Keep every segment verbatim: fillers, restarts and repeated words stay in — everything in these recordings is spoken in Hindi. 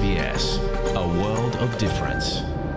B S, a world of difference.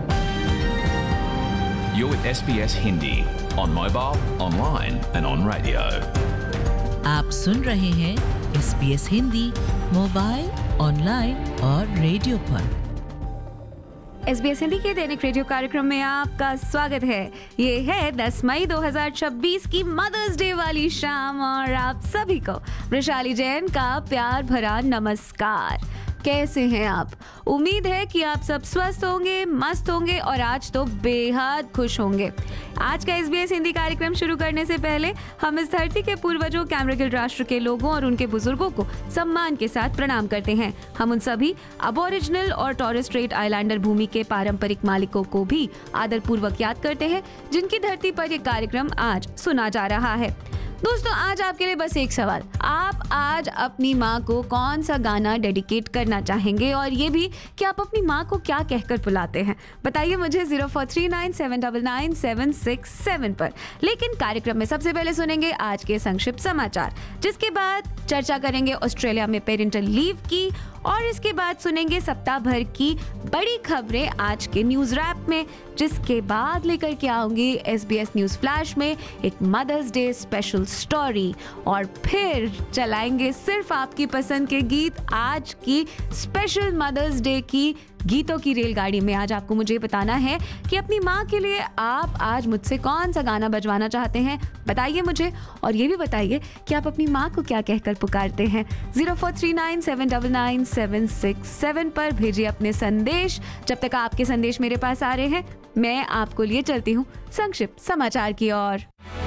You're with S B S Hindi on mobile, online and on radio. आप सुन रहे हैं S B S Hindi mobile, online और रेडियो पर। एस बी एस हिंदी के दैनिक रेडियो कार्यक्रम में आपका स्वागत है। ये है दस मई दो हज़ार छब्बीस की मदर्स डे वाली शाम और आप सभी को वृशाली जैन का प्यार भरा नमस्कार। कैसे हैं आप? उम्मीद है कि आप सब स्वस्थ होंगे, मस्त होंगे और आज तो बेहद खुश होंगे। आज का एस बी एस हिंदी कार्यक्रम शुरू करने से पहले हम इस धरती के पूर्वजों, कैमरगिल राष्ट्र के लोगों और उनके बुजुर्गों को सम्मान के साथ प्रणाम करते हैं। हम उन सभी अबोरिजिनल और टॉरेस स्ट्रेट आइलैंडर भूमि के पारंपरिक मालिकों को भी आदर पूर्वक याद करते हैं, जिनकी धरती पर यह कार्यक्रम आज सुना जा रहा है। दोस्तों, आज आपके लिए बस एक सवाल। आप आज अपनी माँ को कौन सा गाना डेडिकेट करना चाहेंगे और ये भी कि आप अपनी माँ को क्या कहकर बुलाते हैं? बताइए मुझे zero four three nine seven nine nine seven six seven पर। लेकिन कार्यक्रम में सबसे पहले सुनेंगे आज के संक्षिप्त समाचार, जिसके बाद चर्चा करेंगे ऑस्ट्रेलिया में पेरेंटल लीव की और इसके बाद सुनेंगे सप्ताह भर की बड़ी खबरें आज के न्यूज रैप में, जिसके बाद लेकर के आऊंगी S B S news flash में एक मदर्स डे स्पेशल स्टोरी और फिर चलाएंगे सिर्फ आपकी पसंद के गीत आज की स्पेशल मदर्स डे की गीतों की रेलगाड़ी में। आज आपको मुझे बताना है कि अपनी माँ के लिए आप आज मुझसे कौन सा गाना बजवाना चाहते हैं, बताइए मुझे। और ये भी बताइए कि आप अपनी माँ को क्या कहकर पुकारते हैं। Zero four three nine seven nine nine seven six seven पर भेजिए अपने संदेश। जब तक आपके संदेश मेरे पास आ रहे हैं, मैं आपको लिए चलती हूँ संक्षिप्त समाचार की ओर।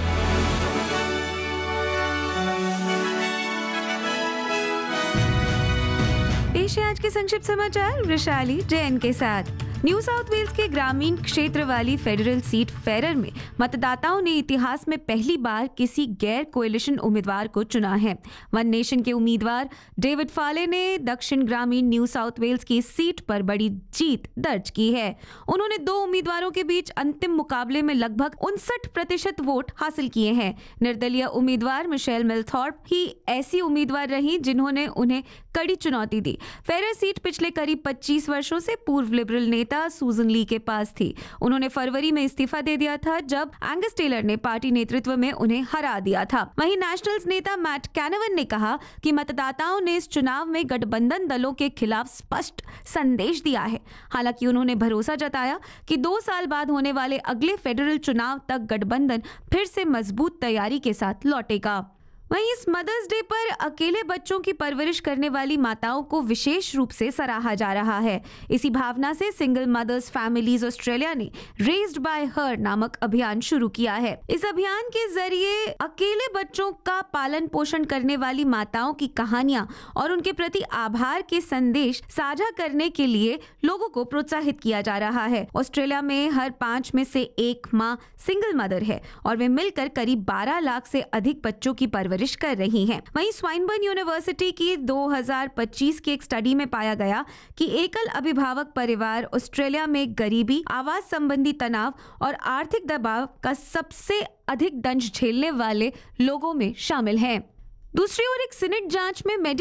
पेश है आज के संक्षिप्त समाचार वृशाली जैन के साथ। न्यू साउथ वेल्स के ग्रामीण क्षेत्र वाली फेडरल सीट फेरर में मतदाताओं ने इतिहास में पहली बार किसी गैर कोएलिशन उम्मीदवार को चुना है। वन नेशन के उम्मीदवार डेविड फाले ने दक्षिण ग्रामीण न्यू साउथ वेल्स की सीट पर बड़ी जीत दर्ज की है। उन्होंने दो उम्मीदवारों के बीच अंतिम मुकाबले में लगभग उनसठ प्रतिशत वोट हासिल किए हैं। निर्दलीय उम्मीदवार मिशेल मिलथॉर्प ही ऐसी उम्मीदवार रही जिन्होंने उन्हें कड़ी चुनौती दी। फेरर सीट पिछले करीब पच्चीस वर्षों से पूर्व लिबरल नेता सूजन ली के पास थी। उन्होंने फरवरी में इस्तीफा दे दिया था जब एंगस टेलर ने पार्टी नेतृत्व में उन्हें हरा दिया था। वहीं नेशनल्स नेता मैट कैनवन ने कहा कि मतदाताओं ने इस चुनाव में गठबंधन दलों के खिलाफ स्पष्ट संदेश दिया है। हालांकि उन्होंने भरोसा जताया कि दो साल बाद होने वाले अगले फेडरल चुनाव तक गठबंधन फिर से मजबूत तैयारी के साथ लौटेगा। वहीं इस मदर्स डे पर अकेले बच्चों की परवरिश करने वाली माताओं को विशेष रूप से सराहा जा रहा है। इसी भावना से सिंगल मदर्स फैमिलीज ऑस्ट्रेलिया ने रेज्ड बाय हर नामक अभियान शुरू किया है। इस अभियान के जरिए अकेले बच्चों का पालन पोषण करने वाली माताओं की कहानियां और उनके प्रति आभार के संदेश साझा करने के लिए लोगों को प्रोत्साहित किया जा रहा है। ऑस्ट्रेलिया में हर पांच में से एक माँ सिंगल मदर है और वे मिलकर करीब बारह लाख से अधिक बच्चों की परवरिश कर रही हैं। वहीं स्वाइनबर्न यूनिवर्सिटी की दो हज़ार पच्चीस की एक स्टडी में पाया गया कि एकल अभिभावक परिवार ऑस्ट्रेलिया में गरीबी, आवास संबंधी तनाव और आर्थिक दबाव का सबसे अधिक दंश झेलने वाले लोगों में शामिल हैं। दूसरी ओर एक सीनेट जांच में